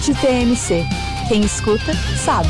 TMC. Quem escuta, sabe.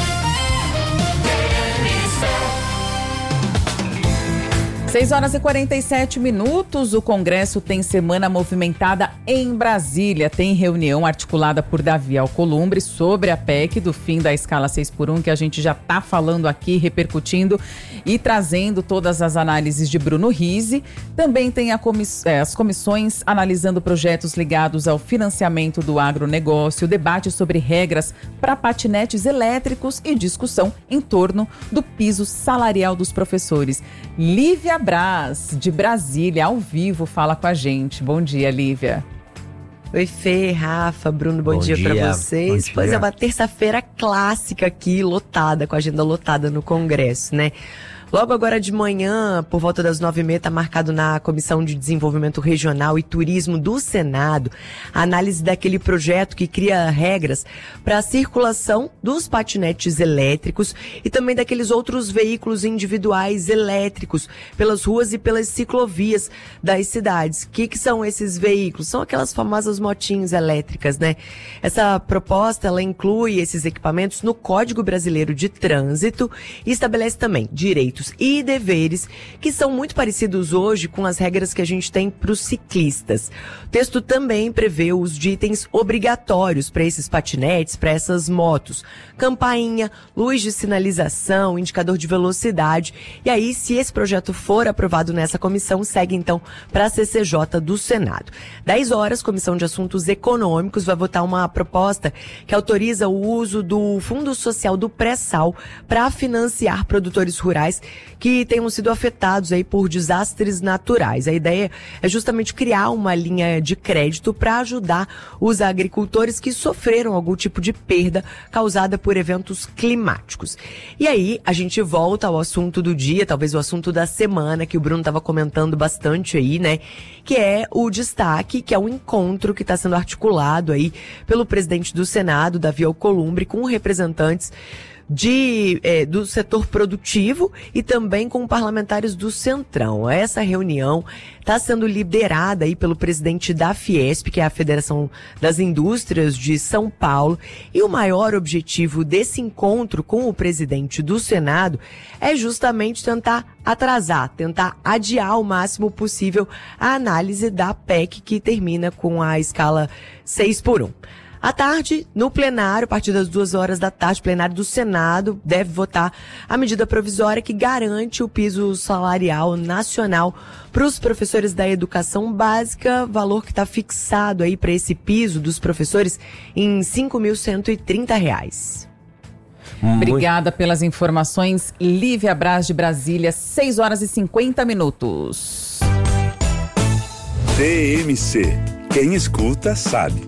6h47. O Congresso tem semana movimentada em Brasília. Tem reunião articulada por Davi Alcolumbre sobre a PEC do fim da escala 6x1, que a gente já está falando aqui, repercutindo e trazendo todas as análises de Bruno Rizzi. Também tem as comissões analisando projetos ligados ao financiamento do agronegócio, debate sobre regras para patinetes elétricos e discussão em torno do piso salarial dos professores. Lívia Braz, de Brasília, ao vivo, fala com a gente. Bom dia, Lívia. Oi, Fê, Rafa, Bruno, bom dia pra vocês. Pois é, uma terça-feira clássica aqui, lotada, com a agenda lotada no Congresso, né? Logo agora de manhã, por volta das 9h30, está marcado na Comissão de Desenvolvimento Regional e Turismo do Senado a análise daquele projeto que cria regras para a circulação dos patinetes elétricos e também daqueles outros veículos individuais elétricos pelas ruas e pelas ciclovias das cidades. O que são esses veículos? São aquelas famosas motinhas elétricas, né? Essa proposta, ela inclui esses equipamentos no Código Brasileiro de Trânsito e estabelece também direitos e deveres que são muito parecidos hoje com as regras que a gente tem para os ciclistas. O texto também prevê o uso de itens obrigatórios para esses patinetes, para essas motos. Campainha, luz de sinalização, indicador de velocidade. E aí, se esse projeto for aprovado nessa comissão, segue então para a CCJ do Senado. 10h, Comissão de Assuntos Econômicos vai votar uma proposta que autoriza o uso do Fundo Social do Pré-Sal para financiar produtores rurais que tenham sido afetados aí por desastres naturais. A ideia é justamente criar uma linha de crédito para ajudar os agricultores que sofreram algum tipo de perda causada por eventos climáticos. E aí, a gente volta ao assunto do dia, talvez o assunto da semana, que o Bruno estava comentando bastante aí, né? Que é o destaque, que é um encontro que está sendo articulado aí pelo presidente do Senado, Davi Alcolumbre, com representantes do setor produtivo e também com parlamentares do Centrão. Essa reunião está sendo liderada aí pelo presidente da Fiesp, que é a Federação das Indústrias de São Paulo, e o maior objetivo desse encontro com o presidente do Senado é justamente tentar adiar o máximo possível a análise da PEC que termina com a escala 6x1. À tarde, no plenário, a partir das 14h, o plenário do Senado deve votar a medida provisória que garante o piso salarial nacional para os professores da educação básica, valor que está fixado aí para esse piso dos professores em R$ 5.130. Obrigada pelas informações, Lívia Braz, de Brasília, 6h50. TMC. Quem escuta, sabe.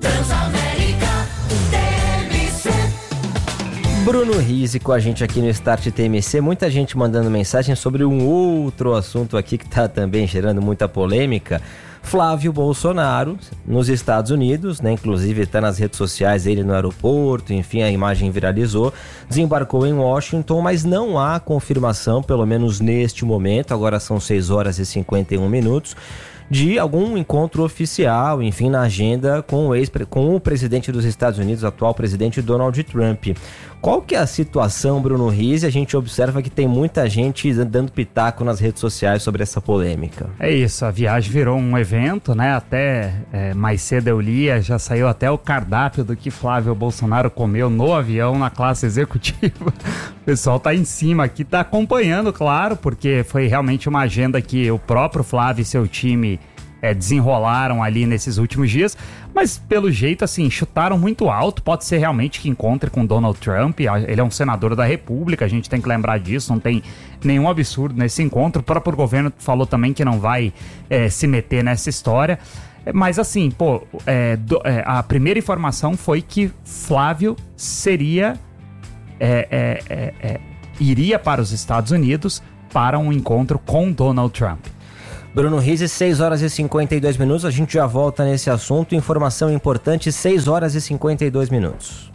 Bruno Rizzi com a gente aqui no Start TMC, muita gente mandando mensagem sobre um outro assunto aqui que está também gerando muita polêmica. Flávio Bolsonaro, nos Estados Unidos, né? Inclusive está nas redes sociais, ele no aeroporto, enfim, a imagem viralizou, desembarcou em Washington, mas não há confirmação, pelo menos neste momento, agora são 6h51, de algum encontro oficial, enfim, na agenda com o presidente dos Estados Unidos, atual presidente Donald Trump. Qual que é a situação, Bruno Rizzi? A gente observa que tem muita gente dando pitaco nas redes sociais sobre essa polêmica. É isso, a viagem virou um evento, né? Até mais cedo eu li, já saiu até o cardápio do que Flávio Bolsonaro comeu no avião, na classe executiva. O pessoal tá em cima aqui, tá acompanhando, claro, porque foi realmente uma agenda que o próprio Flávio e seu time desenrolaram ali nesses últimos dias, mas pelo jeito, assim, chutaram muito alto. Pode ser realmente que encontre com Donald Trump, ele é um senador da República, a gente tem que lembrar disso, não tem nenhum absurdo nesse encontro. O próprio governo falou também que não vai se meter nessa história, mas assim, a primeira informação foi que Flávio iria para os Estados Unidos para um encontro com Donald Trump. Bruno Rizzi, 6h52, a gente já volta nesse assunto. Informação importante, 6h52.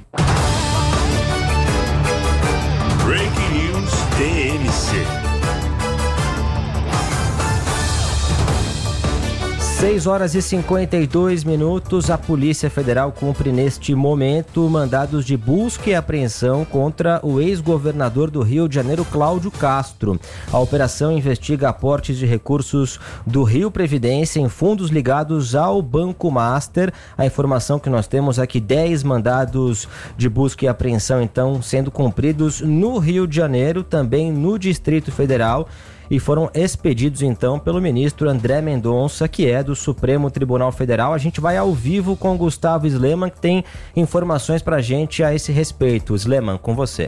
Breaking News TMC. 6 horas e 52 minutos, a Polícia Federal cumpre neste momento mandados de busca e apreensão contra o ex-governador do Rio de Janeiro, Cláudio Castro. A operação investiga aportes de recursos do Rio Previdência em fundos ligados ao Banco Master. A informação que nós temos é que 10 mandados de busca e apreensão, então, sendo cumpridos no Rio de Janeiro, também no Distrito Federal, e foram expedidos então pelo ministro André Mendonça, que é do Supremo Tribunal Federal. A gente vai ao vivo com o Gustavo Sleman, que tem informações pra gente a esse respeito. Sleman, com você.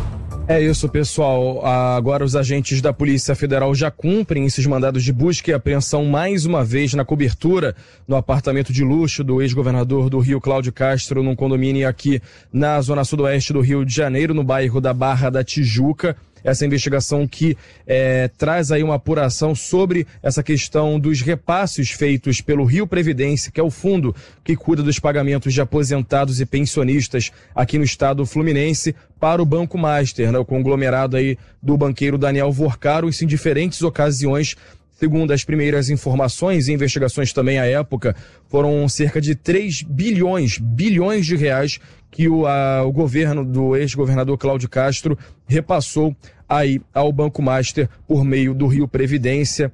É isso, pessoal. Agora os agentes da Polícia Federal já cumprem esses mandados de busca e apreensão mais uma vez na cobertura no apartamento de luxo do ex-governador do Rio, Cláudio Castro, num condomínio aqui na zona sudoeste do Rio de Janeiro, no bairro da Barra da Tijuca. Essa investigação que traz aí uma apuração sobre essa questão dos repasses feitos pelo Rio Previdência, que é o fundo que cuida dos pagamentos de aposentados e pensionistas aqui no estado fluminense, para o Banco Master, né, o conglomerado aí do banqueiro Daniel Vorcaro, isso em diferentes ocasiões. Segundo as primeiras informações e investigações também à época, foram cerca de 3 bilhões de reais que o governo do ex-governador Cláudio Castro repassou aí ao Banco Master por meio do Rio Previdência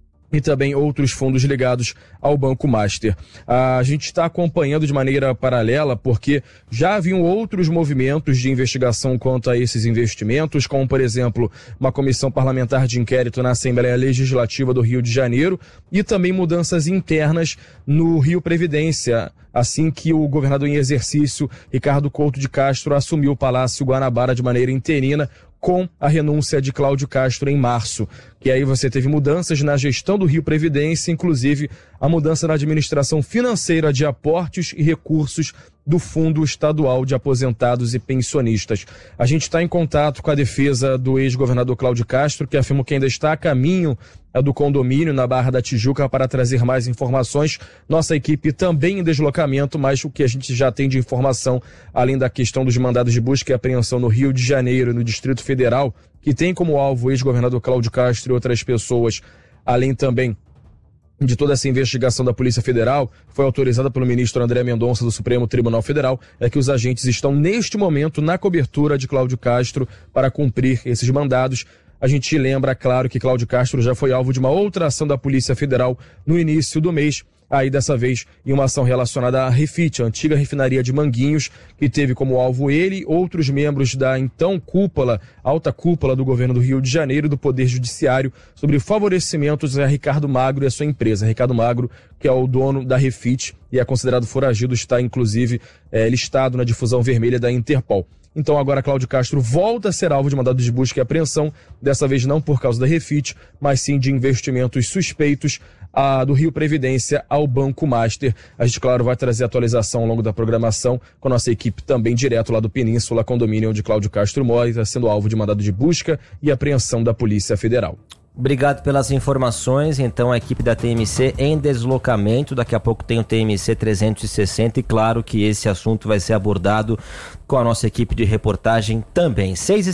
e também outros fundos ligados ao Banco Master. A gente está acompanhando de maneira paralela porque já haviam outros movimentos de investigação quanto a esses investimentos, como, por exemplo, uma comissão parlamentar de inquérito na Assembleia Legislativa do Rio de Janeiro e também mudanças internas no Rio Previdência, assim que o governador em exercício, Ricardo Couto de Castro, assumiu o Palácio Guanabara de maneira interina, com a renúncia de Cláudio Castro em março. Que aí você teve mudanças na gestão do Rio Previdência, inclusive a mudança na administração financeira de aportes e recursos do Fundo Estadual de Aposentados e Pensionistas. A gente está em contato com a defesa do ex-governador Cláudio Castro, que afirma que ainda está a caminho do condomínio na Barra da Tijuca para trazer mais informações. Nossa equipe também em deslocamento, mas o que a gente já tem de informação, além da questão dos mandados de busca e apreensão no Rio de Janeiro e no Distrito Federal, que tem como alvo o ex-governador Cláudio Castro e outras pessoas, além também de toda essa investigação da Polícia Federal, foi autorizada pelo ministro André Mendonça do Supremo Tribunal Federal, é que os agentes estão neste momento na cobertura de Cláudio Castro para cumprir esses mandados. A gente lembra, claro, que Cláudio Castro já foi alvo de uma outra ação da Polícia Federal no início do mês, aí dessa vez em uma ação relacionada à Refit, a antiga refinaria de Manguinhos, que teve como alvo ele e outros membros da então alta cúpula do governo do Rio de Janeiro e do Poder Judiciário sobre favorecimentos a Ricardo Magro e a sua empresa. Ricardo Magro, que é o dono da Refit e é considerado foragido, está inclusive listado na difusão vermelha da Interpol. Então agora Cláudio Castro volta a ser alvo de mandado de busca e apreensão, dessa vez não por causa da Refit, mas sim de investimentos suspeitos do Rio Previdência ao Banco Master. A gente, claro, vai trazer atualização ao longo da programação com a nossa equipe também direto lá do Península, condomínio onde Cláudio Castro mora, está sendo alvo de mandado de busca e apreensão da Polícia Federal. Obrigado pelas informações. Então, a equipe da TMC em deslocamento. Daqui a pouco tem o TMC 360 e claro que esse assunto vai ser abordado com a nossa equipe de reportagem também.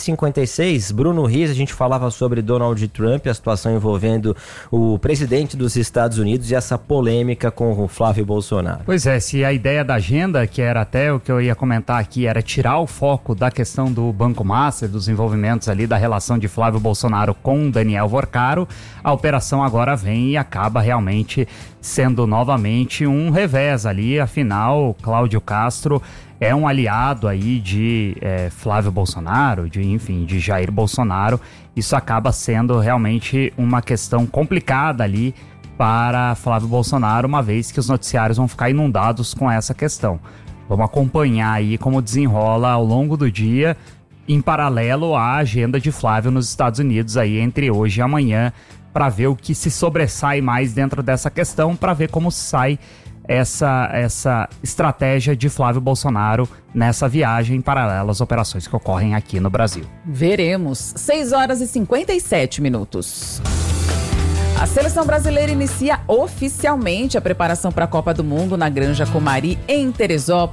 6h56, Bruno Riz, a gente falava sobre Donald Trump, a situação envolvendo o presidente dos Estados Unidos e essa polêmica com o Flávio Bolsonaro. Pois é, se a ideia da agenda, que era até o que eu ia comentar aqui, era tirar o foco da questão do Banco Master, dos envolvimentos ali da relação de Flávio Bolsonaro com Daniel Vorcaro, a operação agora vem e acaba realmente sendo novamente um revés ali, afinal, Cláudio Castro é um aliado aí de Flávio Bolsonaro, de Jair Bolsonaro. Isso acaba sendo realmente uma questão complicada ali para Flávio Bolsonaro, uma vez que os noticiários vão ficar inundados com essa questão. Vamos acompanhar aí como desenrola ao longo do dia, em paralelo à agenda de Flávio nos Estados Unidos aí entre hoje e amanhã, para ver o que se sobressai mais dentro dessa questão, para ver como sai essa estratégia de Flávio Bolsonaro nessa viagem paralela às operações que ocorrem aqui no Brasil. Veremos. 6h57. A seleção brasileira inicia oficialmente a preparação para a Copa do Mundo na Granja Comari, em Teresópolis.